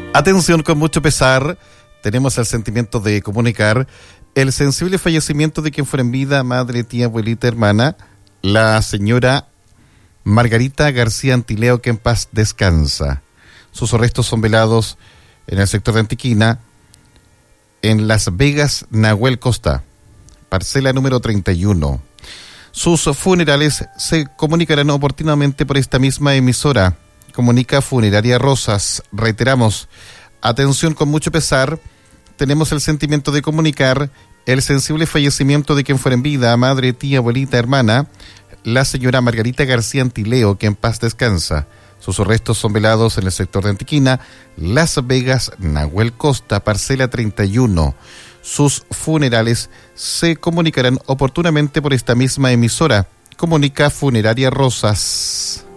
Atención, con mucho pesar, tenemos el sentimiento de comunicar el sensible fallecimiento de quien fuera en vida, madre, tía, abuelita, hermana, la señora Margarita García Antileo, que en paz descansa. Sus restos son velados en el sector de Antiquina, en Las Vegas, Nahuel Costa, parcela número 31. Sus funerales se comunicarán oportunamente por esta misma emisora. Comunica Funeraria Rosas. Reiteramos, atención, con mucho pesar, tenemos el sentimiento de comunicar el sensible fallecimiento de quien fuera en vida, madre, tía, abuelita, hermana, la señora Margarita García Antileo, que en paz descansa. Sus restos son velados en el sector de Antiquina, Las Vegas, Nahuel Costa, parcela 31. Sus funerales se comunicarán oportunamente por esta misma emisora. Comunica Funeraria Rosas.